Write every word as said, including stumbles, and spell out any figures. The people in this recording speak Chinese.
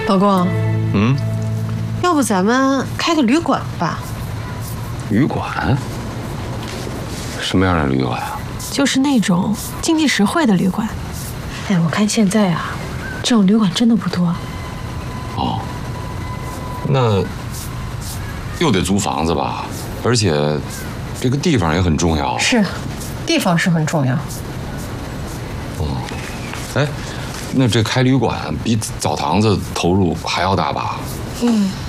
老公， 嗯， 要不咱们开个旅馆吧？ 旅馆？什么样的旅馆啊？ 就是那种经济实惠的旅馆。 哎，我看现在啊，这种旅馆真的不多。 哦，那又得租房子吧？而且这个地方也很重要。 是，地方是很重要。 哦，哎，那这开旅馆比澡堂子投入还要大吧？ 嗯。